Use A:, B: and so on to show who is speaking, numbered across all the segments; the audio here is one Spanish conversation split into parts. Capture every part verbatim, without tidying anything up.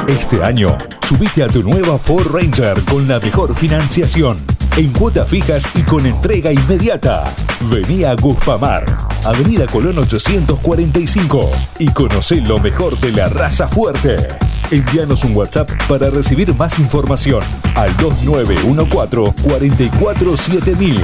A: Este año, subite a tu nueva Ford Ranger con la mejor financiación, en cuotas fijas y con entrega inmediata. Vení a Guspamar, Avenida Colón ochocientos cuarenta y cinco, y conocé lo mejor de la raza fuerte. Envíanos un WhatsApp para recibir más información al dos nueve uno cuatro, cuatro cuatro siete mil.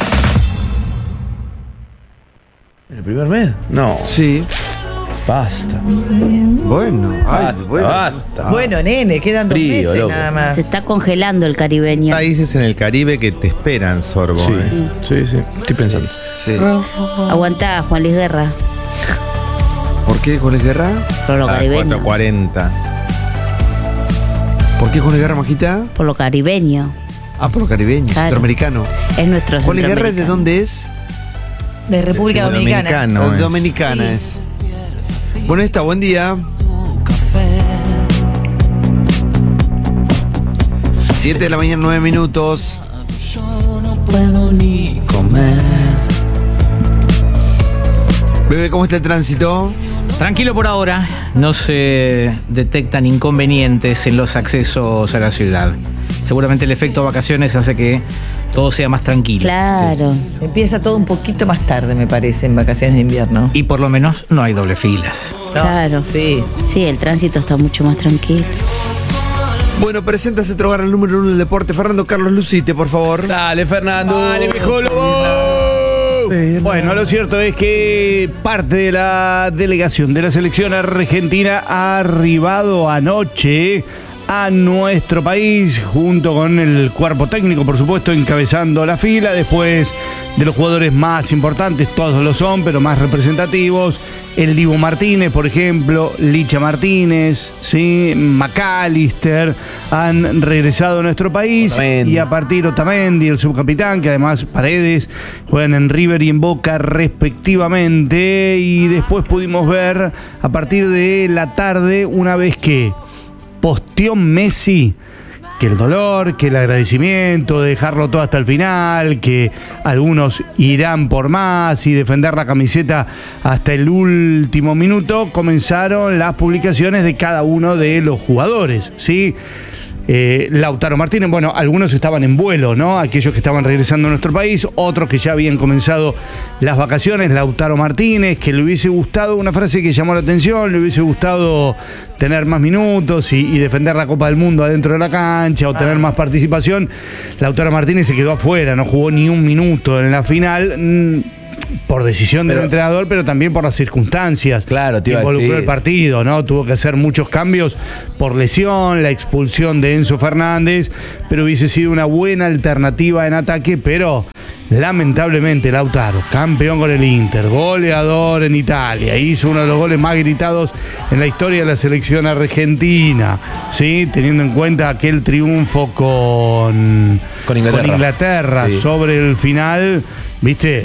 B: ¿En el primer mes? No.
C: Sí.
B: Basta.
C: Bueno, ay,
B: Basta,
C: bueno.
B: basta.
D: Bueno, nene, quedan dos
B: Frío,
D: meses
B: loco.
D: nada más.
E: Se está congelando el caribeño.
F: Países en el Caribe que te esperan, Sorbo.
C: Sí,
F: ¿eh?
C: sí, sí. Estoy pensando.
B: Sí.
E: Aguantá, Juan Luis Guerra.
C: ¿Por qué Juan Luis Guerra?
E: Por lo
F: A las
E: caribeño.
F: cuatro cuarenta.
C: ¿Por qué Juan Luis Guerra, Majita?
E: Por lo caribeño.
C: Ah, por lo caribeño,
E: Claro.
C: centroamericano.
E: Es nuestro
C: ¿Juan Luis Guerra de
E: centroamericano.
C: dónde es?
D: De República
F: De- de
D: Dominicana.
F: Dominicano. No es.
C: Dominicana
D: Sí.
C: es. Bueno, está, buen día. Siete de la mañana, nueve minutos.
F: Comer.
C: Bebé, ¿cómo está el tránsito?
G: Tranquilo por ahora, no se detectan inconvenientes en los accesos a la ciudad. Seguramente el efecto vacaciones hace que todo sea más tranquilo.
E: Claro.
D: Empieza todo un poquito más tarde, me parece, en vacaciones de invierno.
G: Y por lo menos no hay doble filas.
D: No,
E: Claro.
D: Sí.
E: Sí, el tránsito está mucho más tranquilo.
C: Bueno, presenta ese hogar al número uno del deporte. Fernando Carlos Lucite, por favor.
B: Dale, Fernando.
H: Dale, viejo lobo. Bueno, lo cierto es que parte de la delegación de la selección argentina ha arribado anoche a nuestro país, junto con el cuerpo técnico, por supuesto, encabezando la fila, después de los jugadores más importantes, todos lo son, pero más representativos, el Dibu Martínez, por ejemplo, Licha Martínez, ¿sí? McAllister, han regresado a nuestro país,
B: Otamendi.
H: y a partir Otamendi, el subcapitán, que además Paredes, juegan en River y en Boca respectivamente, y después pudimos ver a partir de la tarde, una vez que posteó Messi, que el dolor, que el agradecimiento, de dejarlo todo hasta el final, que algunos irán por más y defender la camiseta hasta el último minuto, comenzaron las publicaciones de cada uno de los jugadores, ¿sí? Eh, Lautaro Martínez, bueno, algunos estaban en vuelo, ¿no? Aquellos que estaban regresando a nuestro país, otros que ya habían comenzado las vacaciones. Lautaro Martínez, que le hubiese gustado, una frase que llamó la atención, le hubiese gustado tener más minutos y, y defender la Copa del Mundo adentro de la cancha o tener más participación. Lautaro Martínez se quedó afuera, no jugó ni un minuto en la final. Mm, por decisión del
B: Pero-
H: entrenador, pero también por las circunstancias
B: Claro, te
H: que
B: iba a
H: involucró
B: decir.
H: el partido, ¿no? Tuvo que hacer muchos cambios por lesión, la expulsión de Enzo Fernández, pero hubiese sido una buena alternativa en ataque, pero lamentablemente Lautaro, campeón con el Inter, goleador en Italia, hizo uno de los goles más gritados en la historia de la selección argentina, ¿sí? Teniendo en cuenta aquel triunfo con,
B: Con Inglaterra.
H: con Inglaterra
B: Sí.
H: sobre el final, ¿viste?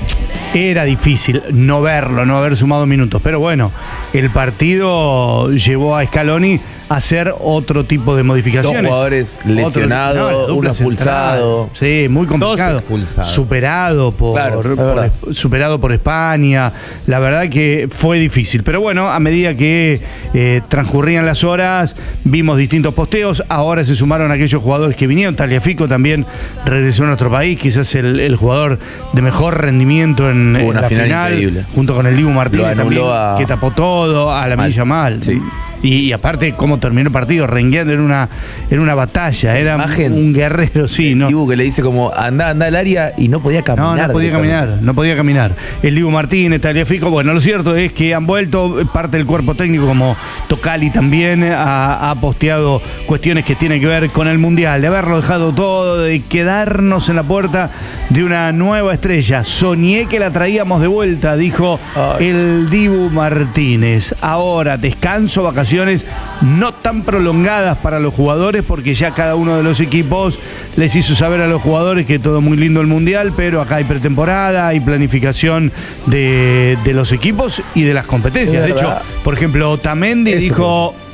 H: Era difícil no verlo, no haber sumado minutos. Pero bueno, el partido llevó a Scaloni a hacer otro tipo de modificaciones.
B: Dos jugadores
H: Otro-
B: lesionados,
H: no, la dupla
B: uno expulsado.
H: central. Sí, muy complicado.
F: Dos expulsados.
H: Superado por,
B: Claro, es
H: por-
B: verdad.
H: superado por España. La verdad que fue difícil. Pero bueno, a medida que eh, transcurrían las horas, vimos distintos posteos. Ahora se sumaron aquellos jugadores que vinieron. Tagliafico también regresó a nuestro país, quizás el, el jugador de mejor rendimiento en,
B: Hubo
H: en
B: una
H: la
B: final
H: final,
B: increíble.
H: junto con el Dibu Martínez
B: Lo
H: también,
B: anuló a-
H: que tapó todo, a la
B: Mal.
H: milla mal.
B: Sí.
H: Y, y aparte, cómo terminó el partido, rengueando en una, en una batalla. Era
B: imagen.
H: un guerrero, sí, ¿no?
B: Dibu que le dice como, anda, anda al área y no podía caminar.
H: No, no podía
B: directamente.
H: caminar, no podía caminar. El Dibu Martínez, Tagliafico, bueno, lo cierto es que han vuelto, parte del cuerpo técnico como Tocali también ha, ha posteado cuestiones que tienen que ver con el Mundial, de haberlo dejado todo, de quedarnos en la puerta de una nueva estrella. Soñé que la traíamos de vuelta, dijo
B: Ay.
H: el Dibu Martínez. Ahora, descanso, vacaciones no tan prolongadas para los jugadores, porque ya cada uno de los equipos les hizo saber a los jugadores que todo muy lindo el Mundial, pero acá hay pretemporada, hay planificación de, de los equipos y de las competencias.
B: Es
H: De hecho,
B: verdad.
H: por ejemplo, Otamendi
B: Eso
H: dijo,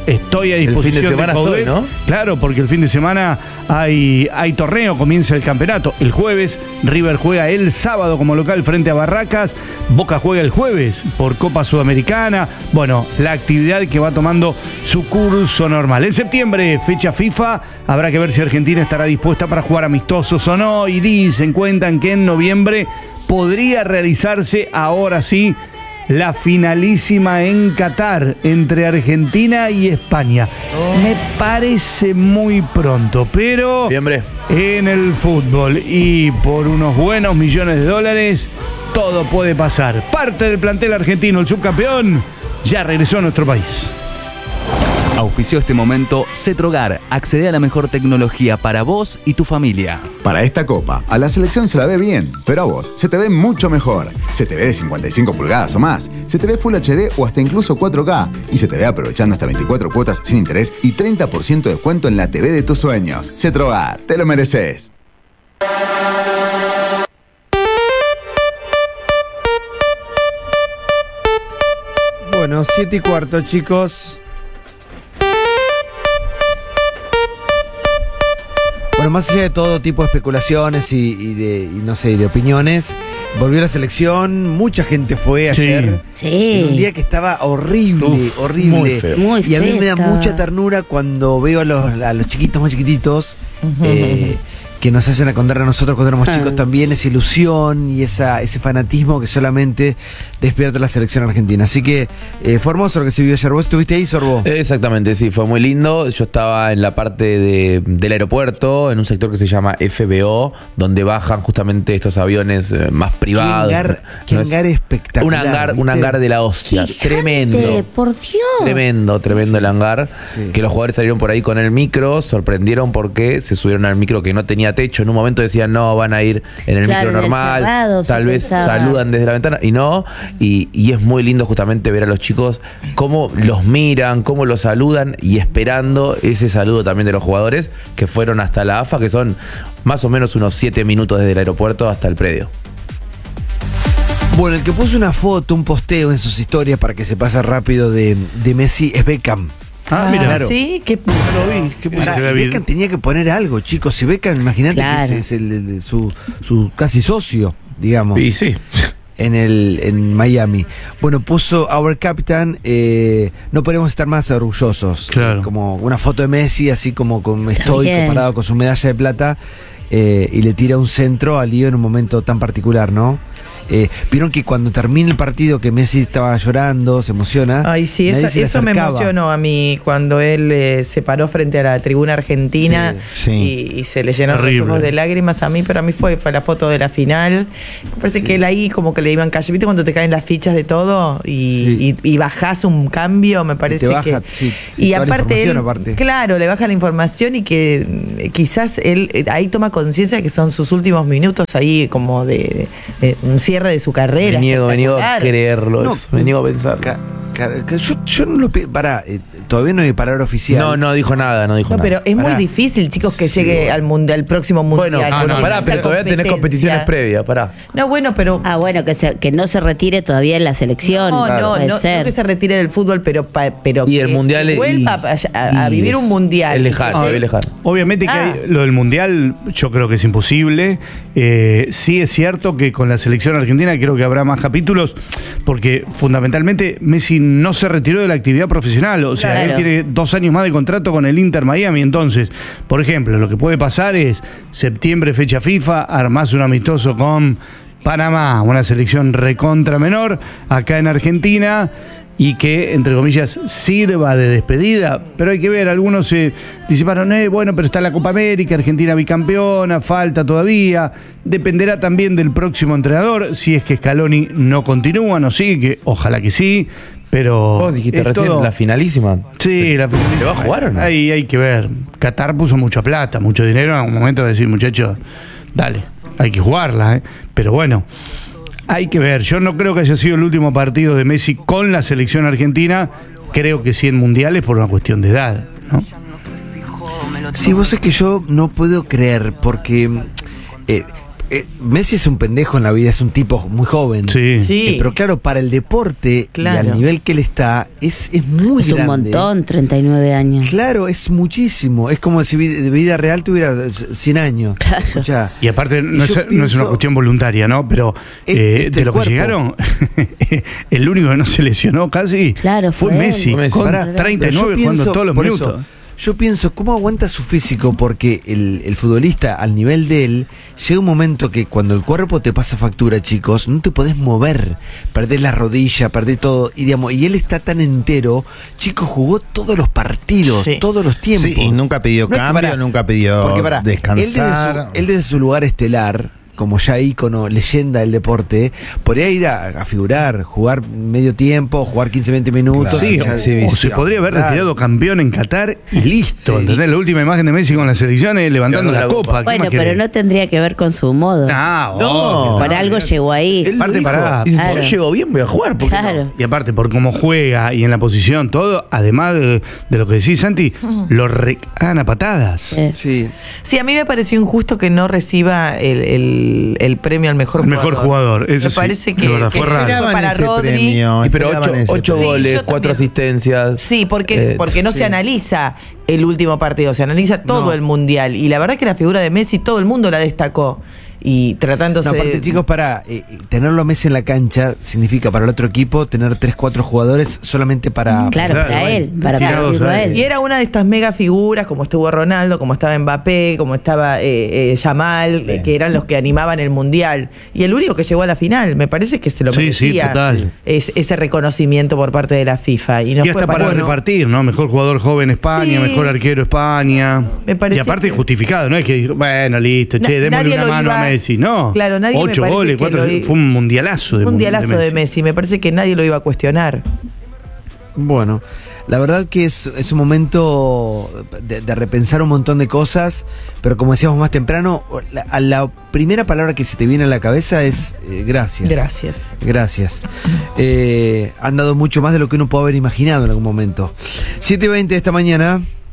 H: estoy a
B: El fin de
H: disposición
B: semana
H: Coudet.
B: estoy, ¿no?
H: Claro, porque el fin de semana hay, hay torneo, comienza el campeonato. El jueves, River juega el sábado como local frente a Barracas. Boca juega el jueves por Copa Sudamericana. Bueno, la actividad que va tomando su curso normal. En septiembre, fecha FIFA, habrá que ver si Argentina estará dispuesta para jugar amistosos o no. Y dicen, cuentan que en noviembre podría realizarse, ahora sí, la finalísima en Qatar entre Argentina y España. Me parece muy pronto, pero
B: Noviembre.
H: en el fútbol y por unos buenos millones de dólares, todo puede pasar. Parte del plantel argentino, el subcampeón, ya regresó a nuestro país.
I: Auspició este momento Cetrogar. Accede a la mejor tecnología para vos y tu familia.
J: Para esta copa, a la selección se la ve bien, pero a vos se te ve mucho mejor. Se te ve de cincuenta y cinco pulgadas o más, se te ve Full H D o hasta incluso cuatro K, y se te ve aprovechando hasta veinticuatro cuotas sin interés y treinta por ciento de descuento en la T V de tus sueños. Cetrogar, te lo mereces.
C: Bueno, siete y cuarto, chicos. Bueno, más allá de todo tipo de especulaciones y, y de, y no sé, de opiniones, volvió la selección, mucha gente fue ayer.
E: Sí.
C: En un día que estaba horrible,
B: Uf,
C: horrible.
B: muy feo.
E: Muy
C: y a mí
E: feo
C: me da
E: estaba.
C: mucha ternura cuando veo a los, a los chiquitos más chiquititos eh, que nos hacen acordar a nosotros cuando éramos
E: Ah.
C: chicos también, esa ilusión y esa, ese fanatismo que solamente despierta la selección argentina. Así que eh, fue hermoso lo que se vio ayer. ¿Vos estuviste ahí, Sorbo?
B: Exactamente, sí, fue muy lindo. Yo estaba en la parte de- del aeropuerto, en un sector que se llama F B O, donde bajan justamente estos aviones eh, más privados.
C: Qué hangar, qué
B: No es-
C: hangar espectacular.
B: Un hangar, un
C: ¿viste?
B: hangar de la hostia.
E: Gigante,
B: Tremendo.
E: por Dios.
B: Tremendo, tremendo el hangar.
C: Sí.
B: Que los jugadores salieron por ahí con el micro, sorprendieron porque se subieron al micro que no tenía techo. En un momento decían, no, van a ir en el
E: Claro,
B: micro
E: en el
B: normal.
E: cerrado, se
B: tal vez
E: pensaba.
B: saludan desde la ventana y no. Y, y es muy lindo justamente ver a los chicos cómo los miran, cómo los saludan y esperando ese saludo también de los jugadores que fueron hasta la A F A, que son más o menos unos siete minutos desde el aeropuerto hasta el predio.
C: Bueno, el que puso una foto, un posteo en sus historias para que se pase rápido de, de Messi es Beckham.
H: Ah, mira.
C: claro.
D: Sí, que
C: Pará,
H: dice
C: y
H: David?
C: Beckham tenía que poner algo, chicos. Si Beckham, imagínate
E: Claro.
C: que es, es el, el- el- su, su casi socio, digamos,
B: Y sí.
C: en el en Miami. Bueno, puso Our Captain, eh, no podemos estar más orgullosos.
H: Claro.
C: Eh, como una foto de Messi, así como con estoico,
E: bien.
C: parado con su medalla de plata, eh, y le tira un centro a Lío en un momento tan particular, ¿no? Eh, Vieron que cuando termina el partido que Messi estaba llorando, se emociona.
D: Ay, sí,
C: nadie
D: eso,
C: se le
D: eso me
C: acercaba.
D: emocionó a mí cuando él eh, se paró frente a la tribuna argentina
F: Sí, sí.
D: y, y se le llenaron
H: Terrible.
D: los ojos de lágrimas. A mí, pero a mí fue, fue la foto de la final. Me parece que él ahí como que le iban calle. ¿Viste cuando te caen las fichas de todo y, y, y bajás un cambio? Me parece
C: te baja,
D: que.
C: sí, sí,
D: y
C: toda la
D: aparte, él,
C: información, aparte.
D: claro, le baja la información y que eh, quizás él eh, ahí toma conciencia que son sus últimos minutos ahí como de, de un cierre de su carrera.
B: Me niego, me niego a
D: espectacular.
B: creerlo.
C: No,
B: eso, me niego a pensar.
C: Ca- ca- ca- yo, yo no lo. pe- Pará, eh, todavía no hay palabra oficial.
B: No, no dijo nada, no dijo
D: No,
B: nada.
D: pero es muy
C: Pará.
D: difícil, chicos, que
C: Sí,
D: llegue
C: bueno.
D: al mundial, al próximo mundial.
B: Bueno,
H: Ah,
D: porque
H: no,
B: pará,
D: tanta
B: pero todavía tenés
D: competencia.
B: competiciones previas, pará.
D: No, bueno, pero.
E: Ah, bueno, que, se- que no se retire todavía en la selección.
D: No, no,
E: puede
D: no,
E: ser.
D: no que se retire del fútbol, pero, pa- pero
B: Y el
D: que
B: mundial es-
D: vuelva
B: y-
D: a, a- a
B: y
D: vivir
B: es-
D: un mundial.
B: es lejano,
D: Sí.
B: es lejano.
H: Obviamente que
D: Ah.
H: hay- lo del Mundial yo creo que es imposible. Eh, sí es cierto que con la selección argentina creo que habrá más capítulos porque fundamentalmente Messi no se retiró de la actividad profesional. O sea,
E: Claro.
H: él tiene dos años más de contrato con el Inter Miami. Entonces, por ejemplo, lo que puede pasar es septiembre, fecha FIFA, armás un amistoso con Panamá, una selección recontra menor, acá en Argentina, y que, entre comillas, sirva de despedida. Pero hay que ver, algunos se disiparon, eh, bueno, pero está la Copa América, Argentina bicampeona, falta todavía. Dependerá también del próximo entrenador, si es que Scaloni no continúa, no sigue, que ojalá que sí, pero...
B: Vos dijiste
H: es
B: recién
H: todo-
B: la finalísima.
H: Sí, la finalísima.
B: ¿Le va a jugar o no?
H: Ahí hay que ver. Qatar puso mucha plata, mucho dinero, en un momento de decir, muchachos, dale, hay que jugarla, ¿eh? Pero bueno, hay que ver. Yo no creo que haya sido el último partido de Messi con la selección argentina. Creo que sí en mundiales por una cuestión de edad, ¿no?
C: Sí, vos es que yo no puedo creer, porque eh, eh, Messi es un pendejo en la vida, es un tipo muy joven.
H: Sí.
D: Sí.
C: Eh, pero claro, para el deporte
D: Claro.
C: y al nivel que él está, es, es muy
E: Es un
C: grande.
E: montón, treinta y nueve años.
C: Claro, es muchísimo. Es como si vi- de vida real tuviera cien años.
E: Claro.
C: Escuchá,
H: Y aparte, no
C: Y
H: es,
C: yo
H: no es una
C: pienso-
H: cuestión voluntaria, ¿no? Pero
C: Es-
H: eh,
C: es
H: de
C: del
H: lo que
C: cuerpo.
H: llegaron, el único que no se lesionó casi
E: Claro,
H: fue,
E: fue él.
H: Messi,
B: Fue Messi.
H: con
C: Pará,
H: treinta y nueve
C: pero yo
H: jugando
C: pienso,
H: todos los
C: por
H: minutos.
C: eso, yo pienso, ¿cómo aguanta su físico? Porque el, el futbolista, al nivel de él, llega un momento que cuando el cuerpo te pasa factura, chicos, no te podés mover. Perdés la rodilla, perdés todo. Y, digamos, y él está tan entero. Chicos, jugó todos los partidos,
D: Sí.
C: todos los tiempos.
F: Sí, y nunca pidió
C: No es que,
F: cambio,
C: pará,
F: nunca pidió
C: porque, pará,
F: descansar.
C: Él desde, su, él desde su lugar estelar, como ya ícono, leyenda del deporte, podría ir a, a figurar, jugar medio tiempo, jugar quince, veinte minutos.
F: Claro.
H: Sí,
C: y ya-
H: o,
F: exhibición.
H: o se podría haber
C: Claro.
H: retirado campeón en Qatar y listo.
C: Sí.
H: ¿Entendés? La última imagen de Messi con las selecciones levantando
B: Ganó
H: la,
B: la
H: copa.
B: copa.
H: ¿Qué
E: Bueno,
H: más
E: pero
H: querés?
E: no tendría que ver con su modo.
H: Ah,
B: No,
H: obvio,
E: Por
H: no,
E: algo
H: no.
E: llegó ahí.
B: Él
H: Parte
B: lo dijo.
H: pará.
B: Dice,
E: Claro.
B: yo llego bien, voy a jugar. ¿por qué no?
E: Claro.
H: Y aparte, por cómo juega y en la posición, todo, además de, de lo que decís, Santi, lo recagan a patadas.
E: Eh,
C: Sí.
D: Sí, a mí me pareció injusto que no reciba el, el- el premio al mejor
H: El
D: jugador.
H: mejor jugador, eso
D: me
H: sí,
D: parece
H: de
D: que,
H: verdad,
D: que
H: fue raro.
D: fue
F: Esperaban
D: para
F: ese
D: Rodri.
F: premio,
B: Y pero
F: esperaban
B: ocho,
F: ese
B: ocho
F: premio.
B: goles,
D: Sí, yo
B: cuatro
D: también.
B: asistencias.
D: Sí, porque,
B: Eh,
D: porque no se analiza el último partido, se analiza todo
C: No.
D: el mundial. Y la verdad que la figura de Messi todo el mundo la destacó. Y tratándose
C: No, aparte,
D: de.
C: chicos, para eh, tenerlo a Messi en la cancha significa para el otro equipo tener tres, cuatro jugadores solamente para.
E: Claro,
H: Claro,
E: para
H: bueno,
E: él, para
H: tirados
E: partirlo a
H: a él.
E: él.
D: Y era una de estas mega figuras, como estuvo Ronaldo, como estaba Mbappé, como estaba eh, eh, Yamal, eh, que eran los que animaban el mundial. Y el único que llegó a la final, me parece que se lo
H: Sí, sí,
D: merecía.
H: total.
D: Es, ese reconocimiento por parte de la FIFA. Y, no
H: Y
D: fue
H: hasta para
D: bueno.
H: repartir, ¿no? Mejor jugador joven España,
D: Sí.
H: mejor arquero España.
D: Me parece
H: y aparte
D: que-
H: justificado, no es que, bueno, listo,
D: Na-
H: che, démosle
D: nadie
H: una
D: lo
H: mano
D: iba-
H: a Messi. No,
D: Claro, nadie me
H: ocho
D: parece
H: goles,
D: que
H: cuatro,
D: lo i-
H: fue un mundialazo de,
D: Un mundialazo
H: de
D: de Messi. Me parece que nadie lo iba a cuestionar.
C: Bueno, la verdad que es, es un momento de, de repensar un montón de cosas, pero como decíamos más temprano, la, a la primera palabra que se te viene a la cabeza es eh, gracias.
D: Gracias.
C: Gracias. Eh, han dado mucho más de lo que uno puede haber imaginado en algún momento. siete y veinte de esta mañana.